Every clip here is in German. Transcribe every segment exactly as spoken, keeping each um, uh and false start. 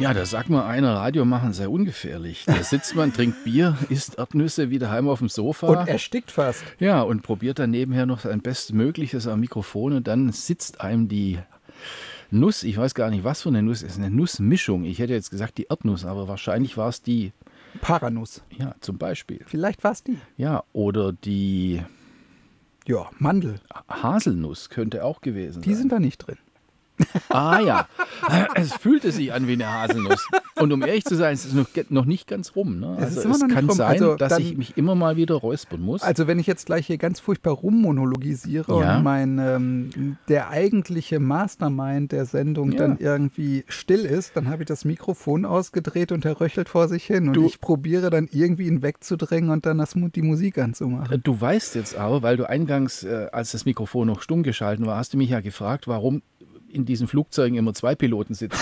Ja, da sagt mal einer, Radio machen sei ungefährlich. Da sitzt man, trinkt Bier, isst Erdnüsse wie daheim auf dem Sofa. Und erstickt fast. Ja, und probiert dann nebenher noch sein Bestmögliches am Mikrofon und dann sitzt einem die Nuss, ich weiß gar nicht, was für eine Nuss, ist eine Nussmischung. Ich hätte jetzt gesagt die Erdnuss, aber wahrscheinlich war es die Paranuss. Ja, zum Beispiel. Vielleicht war es die. Ja, oder die Ja, Mandel. Haselnuss könnte auch gewesen Die sein. sind da nicht drin. Ah ja, es fühlte sich an wie eine Haselnuss. Und um ehrlich zu sein, es ist noch, noch nicht ganz rum. Ne? Es Also ist immer es noch nicht kann rum. sein, Also dass dann- ich mich immer mal wieder räuspern muss. Also wenn ich jetzt gleich hier ganz furchtbar rummonologisiere Ja. und mein ähm, der eigentliche Mastermind der Sendung Ja. dann irgendwie still ist, dann habe ich das Mikrofon ausgedreht und er röchelt vor sich hin und Du- ich probiere dann irgendwie ihn wegzudrängen und dann das, Mu- die Musik anzumachen. Du weißt jetzt aber, weil du eingangs, äh, als das Mikrofon noch stumm geschalten war, hast du mich ja gefragt, warum in diesen Flugzeugen immer zwei Piloten sitzen.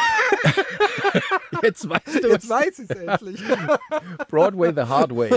Jetzt weißt du, Jetzt was weiß ich es endlich. Broadway the hard way.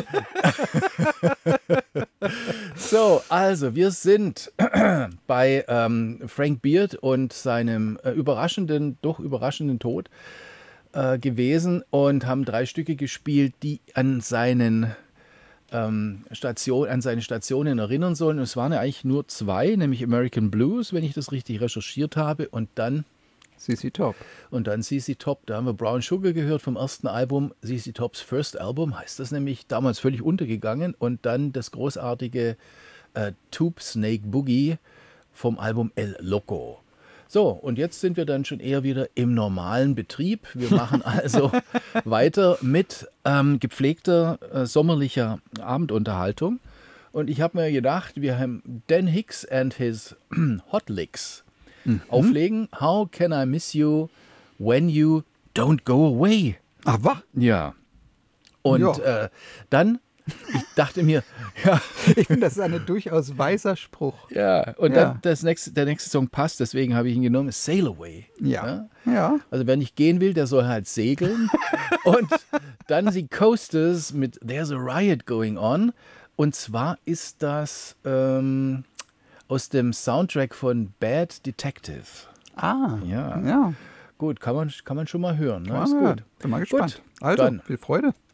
So, also wir sind bei ähm, Frank Beard und seinem äh, überraschenden, doch überraschenden Tod äh, gewesen und haben drei Stücke gespielt, die an seinen ähm, Station, an seine Stationen erinnern sollen. Und es waren ja eigentlich nur zwei, nämlich American Blues, wenn ich das richtig recherchiert habe, und dann C C Top. Und dann C C Top, da haben wir Brown Sugar gehört vom ersten Album, C C Tops First Album, heißt das nämlich, damals völlig untergegangen. Und dann das großartige äh, Tube Snake Boogie vom Album El Loco. So, und jetzt sind wir dann schon eher wieder im normalen Betrieb. Wir machen also weiter mit ähm, gepflegter äh, sommerlicher Abendunterhaltung. Und ich habe mir gedacht, wir haben Dan Hicks and his Hot Licks auflegen. How can I miss you when you don't go away? Ach, was? Ja. Und Ja. Äh, dann, ich dachte mir, ja, Ich finde, das ist ein durchaus weiser Spruch. ja. Und Ja. dann das nächste, der nächste Song passt, deswegen habe ich ihn genommen, Sail Away. Ja. Ja. Also wer nicht gehen will, der soll halt segeln. Und dann die Coasters mit There's a Riot Going On. Und zwar ist das ähm, aus dem Soundtrack von Bad Detective. Ah. Ja. Ja. Gut, kann man, kann man schon mal hören. Ne? Ah, Ist gut. Bin mal gespannt. Gut, Also, dann. viel Freude.